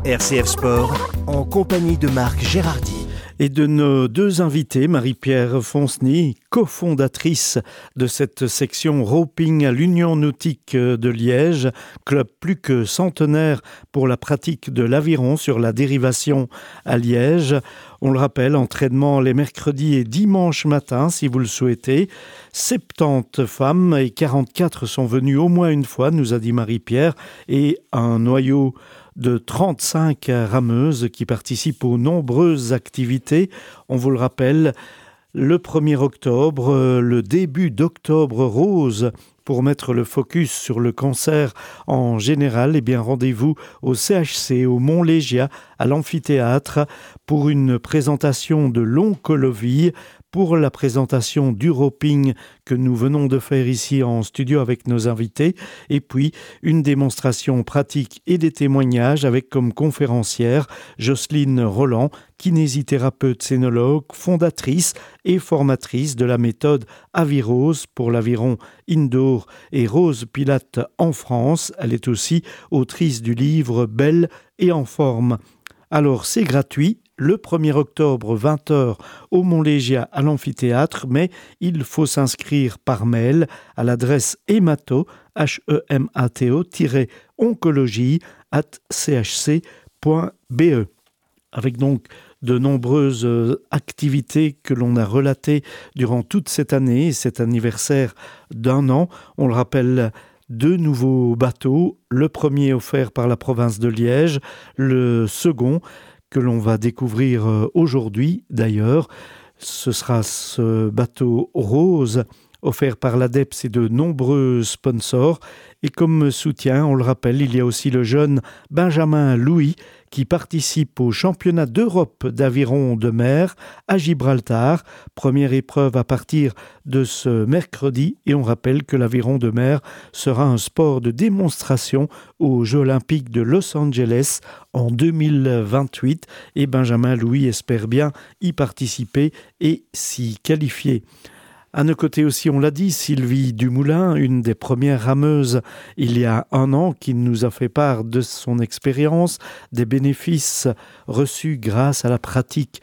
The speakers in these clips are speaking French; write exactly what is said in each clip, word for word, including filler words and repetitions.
R C F Sport, en compagnie de Marc Gérardy. Et de nos deux invités, Marie-Pierre Fonceny, cofondatrice de cette section roping à l'Union nautique de Liège, club plus que centenaire pour la pratique de l'aviron sur la dérivation à Liège. On le rappelle, entraînement les mercredis et dimanches matins si vous le souhaitez. soixante-dix femmes et quarante-quatre sont venues au moins une fois, nous a dit Marie-Pierre, et un noyau de trente-cinq rameuses qui participent aux nombreuses activités. On vous le rappelle, le premier octobre, le début d'Octobre Rose, pour mettre le focus sur le cancer en général, eh bien rendez-vous au C H C, au Mont-Légia, à l'amphithéâtre, pour une présentation de l'oncologie, pour la présentation du roping que nous venons de faire ici en studio avec nos invités, et puis une démonstration pratique et des témoignages avec comme conférencière Jocelyne Roland, kinésithérapeute scénologue, fondatrice et formatrice de la méthode Avirose pour l'aviron indoor et Rose Pilate en France. Elle est aussi autrice du livre Belle et en forme. Alors c'est gratuit, le premier octobre, vingt heures, au Mont-Légia à l'amphithéâtre, mais il faut s'inscrire par mail à l'adresse hemato, H E M A T O, oncologie, at c h c point b e. Avec donc de nombreuses activités que l'on a relatées durant toute cette année, cet anniversaire d'un an. On le rappelle, deux nouveaux bateaux, le premier offert par la province de Liège, le second que l'on va découvrir aujourd'hui d'ailleurs. Ce sera ce bateau rose offert par l'A D E P S et de nombreux sponsors. Et comme soutien, on le rappelle, il y a aussi le jeune Benjamin Louis qui participe au championnat d'Europe d'aviron de mer à Gibraltar. Première épreuve à partir de ce mercredi. Et on rappelle que l'aviron de mer sera un sport de démonstration aux Jeux Olympiques de Los Angeles en deux mille vingt-huit. Et Benjamin Louis espère bien y participer et s'y qualifier. À nos côtés aussi, on l'a dit, Sylvie Dumoulin, une des premières rameuses il y a un an, qui nous a fait part de son expérience, des bénéfices reçus grâce à la pratique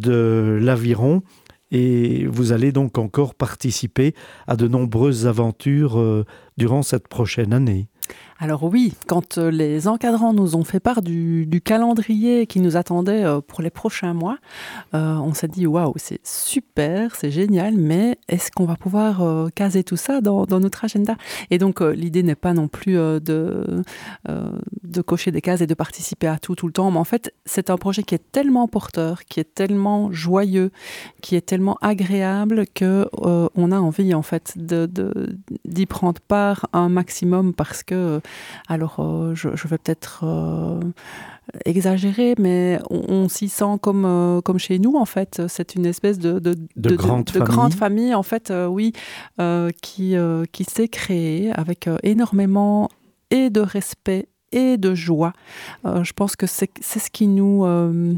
de l'aviron. Et vous allez donc encore participer à de nombreuses aventures euh, durant cette prochaine année. Alors oui, quand les encadrants nous ont fait part du, du calendrier qui nous attendait pour les prochains mois, euh, on s'est dit waouh, c'est super, c'est génial, mais est-ce qu'on va pouvoir euh, caser tout ça dans, dans notre agenda ? Et donc euh, l'idée n'est pas non plus euh, de, euh, de cocher des cases et de participer à tout tout le temps, mais en fait c'est un projet qui est tellement porteur, qui est tellement joyeux, qui est tellement agréable que euh, on a envie en fait de, de, d'y prendre part un maximum parce que alors, euh, je, je vais peut-être euh, exagérer, mais on, on s'y sent comme, euh, comme chez nous, en fait. C'est une espèce de, de, de, de, grande, de, famille. de grande famille, en fait, euh, oui, euh, qui, euh, qui s'est créée avec euh, énormément et de respect et de joie. Euh, je pense que c'est, c'est ce qui nous... Euh,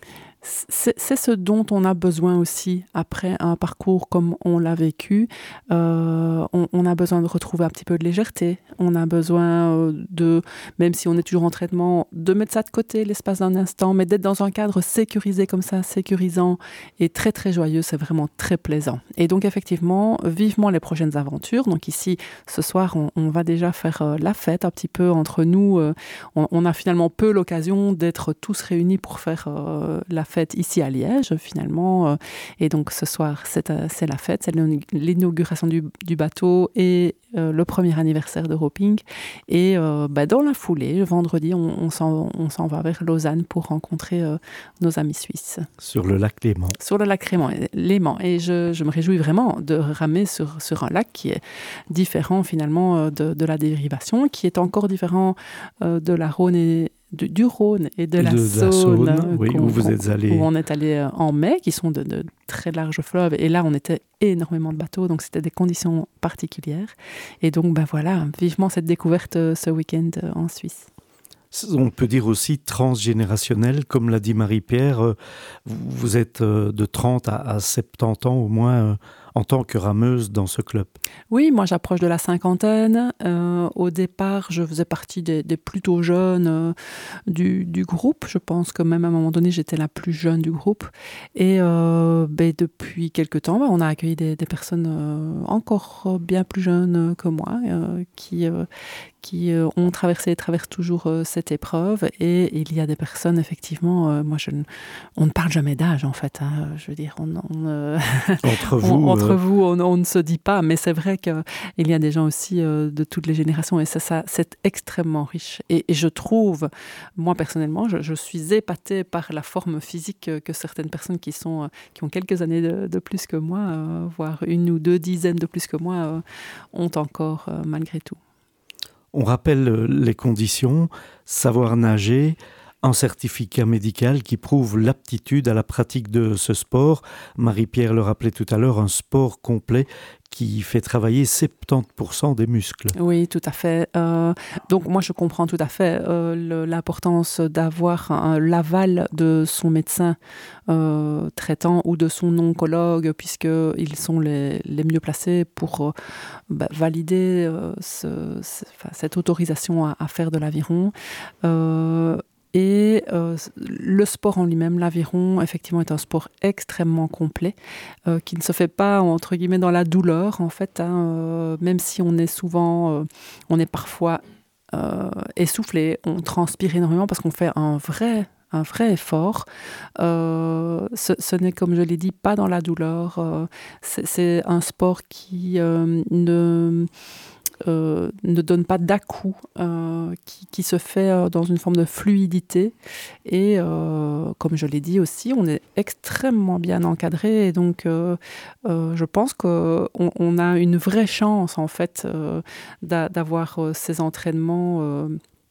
C'est, c'est ce dont on a besoin aussi après un parcours comme on l'a vécu. Euh, on, on a besoin de retrouver un petit peu de légèreté. On a besoin de, même si on est toujours en traitement, de mettre ça de côté l'espace d'un instant, mais d'être dans un cadre sécurisé comme ça, sécurisant et très très joyeux. C'est vraiment très plaisant. Et donc effectivement, vivement les prochaines aventures. Donc ici, ce soir, on, on va déjà faire euh, la fête un petit peu entre nous. Euh, on, on a finalement peu l'occasion d'être tous réunis pour faire euh, la fête ici à Liège, finalement. Et donc, ce soir, c'est, c'est la fête, c'est l'inauguration du, du bateau et euh, le premier anniversaire de roping. Et euh, bah, dans la foulée, le vendredi, on, on, s'en, on s'en va vers Lausanne pour rencontrer euh, nos amis suisses. Sur le lac Léman. Sur le lac Léman. Léman. Et je, je me réjouis vraiment de ramer sur, sur un lac qui est différent, finalement, de, de la dérivation, qui est encore différent euh, de la Rhône et Du, du Rhône et de la de Saône, Saône oui, où vous êtes allé. Où on est allé en mai, qui sont de, de très larges fleuves. Et là, on était énormément de bateaux, donc c'était des conditions particulières. Et donc, ben voilà, vivement cette découverte ce week-end en Suisse. On peut dire aussi transgénérationnel, comme l'a dit Marie-Pierre. Vous êtes de trente à soixante-dix ans au moins en tant que rameuse dans ce club? Oui, moi j'approche de la cinquantaine. Euh, au départ, je faisais partie des, des plutôt jeunes euh, du, du groupe. Je pense que même à un moment donné, j'étais la plus jeune du groupe. Et euh, ben, depuis quelques temps, ben, on a accueilli des, des personnes euh, encore bien plus jeunes que moi euh, qui... Euh, qui euh, ont traversé et traversent toujours euh, cette épreuve. Et il y a des personnes, effectivement, euh, moi, je ne, on ne parle jamais d'âge, en fait. Hein, je veux dire, on, on, euh, entre vous, on, entre euh... vous on, on ne se dit pas, mais c'est vrai qu'il y a des gens aussi euh, de toutes les générations, et ça, ça c'est extrêmement riche. Et, et je trouve, moi, personnellement, je, je suis épatée par la forme physique que certaines personnes qui, sont, qui ont quelques années de, de plus que moi, euh, voire une ou deux dizaines de plus que moi, euh, ont encore, euh, malgré tout. On rappelle les conditions, savoir nager, un certificat médical qui prouve l'aptitude à la pratique de ce sport. Marie-Pierre le rappelait tout à l'heure, un sport complet qui fait travailler soixante-dix pour cent des muscles. Oui, tout à fait. Euh, donc moi, je comprends tout à fait euh, le, l'importance d'avoir un, l'aval de son médecin euh, traitant ou de son oncologue, puisqu'ils sont les, les mieux placés pour euh, bah, valider euh, ce, ce, enfin, cette autorisation à, à faire de l'aviron. Euh, Et euh, le sport en lui-même, l'aviron, effectivement, est un sport extrêmement complet, euh, qui ne se fait pas, entre guillemets, dans la douleur, en fait, hein, euh, même si on est souvent, euh, on est parfois euh, essoufflé, on transpire énormément parce qu'on fait un vrai, un vrai effort. Euh, ce, ce n'est, comme je l'ai dit, pas dans la douleur. Euh, c'est, c'est un sport qui euh, ne... Euh, ne donne pas d'à-coup, euh, qui, qui se fait euh, dans une forme de fluidité. Et euh, comme je l'ai dit aussi, on est extrêmement bien encadré. Et donc, euh, euh, je pense qu'on on a une vraie chance, en fait, euh, d'a, d'avoir euh, ces entraînements euh,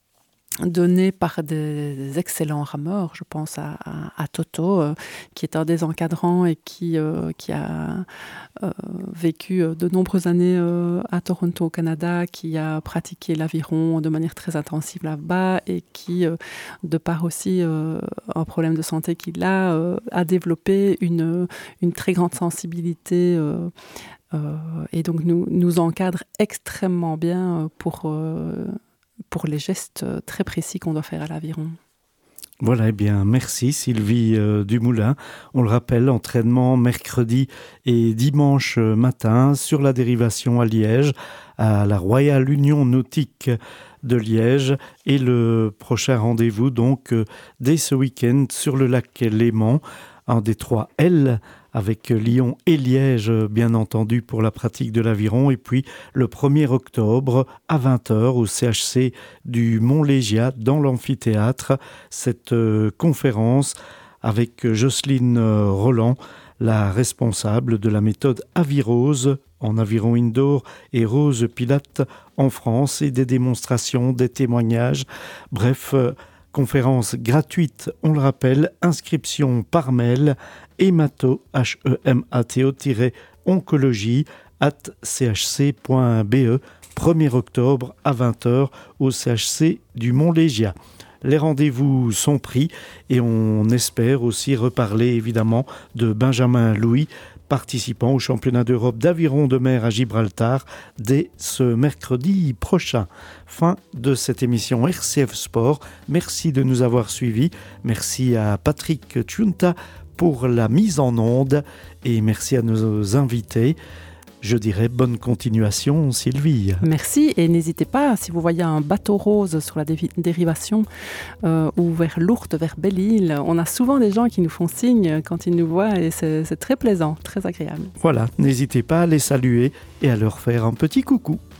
donnés par des excellents rameurs. Je pense à, à, à Toto, euh, qui est un des encadrants et qui, euh, qui a euh, vécu de nombreuses années euh, à Toronto, au Canada, qui a pratiqué l'aviron de manière très intensive là-bas et qui, euh, de par aussi euh, un problème de santé qu'il a, euh, a développé une, une très grande sensibilité euh, euh, et donc nous, nous encadre extrêmement bien pour... Euh, pour les gestes très précis qu'on doit faire à l'aviron. Voilà, eh bien, merci Sylvie euh, Dumoulin. On le rappelle, entraînement mercredi et dimanche matin sur la dérivation à Liège, à la Royal Union Nautique de Liège. Et le prochain rendez-vous, donc, euh, dès ce week-end sur le lac Léman, un des trois L, avec Lyon et Liège, bien entendu, pour la pratique de l'aviron. Et puis, le premier octobre, à vingt heures, au C H C du Mont-Légiat, dans l'amphithéâtre, cette euh, conférence avec Jocelyne euh, Roland, la responsable de la méthode Avirose en aviron indoor et Rose Pilate en France, et des démonstrations, des témoignages, bref... Euh, conférence gratuite, on le rappelle, inscription par mail, hémato, H E M A T O, oncologie, at c h c point b e, premier octobre à vingt heures au C H C du Mont-Légiat. Les rendez-vous sont pris et on espère aussi reparler évidemment de Benjamin Louis, participant au championnat d'Europe d'aviron de mer à Gibraltar dès ce mercredi prochain. Fin de cette émission R C F Sport. Merci de nous avoir suivis. Merci à Patrick Tchunta pour la mise en onde et merci à nos invités. Je dirais bonne continuation, Sylvie. Merci, et n'hésitez pas, si vous voyez un bateau rose sur la dé- dérivation euh, ou vers Lourdes, vers Belle-Île, on a souvent des gens qui nous font signe quand ils nous voient et c'est, c'est très plaisant, très agréable. Voilà, n'hésitez pas à les saluer et à leur faire un petit coucou.